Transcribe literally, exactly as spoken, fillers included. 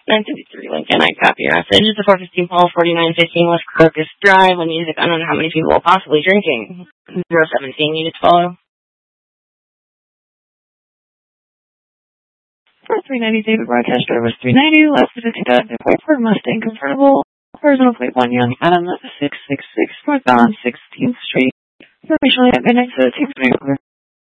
nine fifty-three Lincoln, I copy your message. It's the four fifteen Paul, forty-nine fifteen West Crocus Drive. On music, I don't know how many people are possibly drinking. zero seventeen, you need to follow. four three ninety David broadcast driver was three ninety, last visit to Ford Mustang convertible, horizontal plate one Young Adam, six six six, northbound sixteenth Street. Information at midnight, so the team's